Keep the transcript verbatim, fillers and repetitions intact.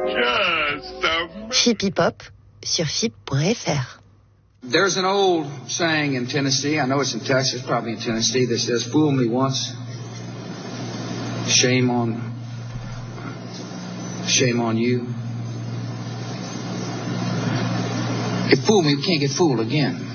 Just a... Fipi Pop sur F I P point F R. There's an old saying in Tennessee, I know it's in Texas, probably in Tennessee, that says, fool me once, shame on, shame on you. If fool me, you can't get fooled again.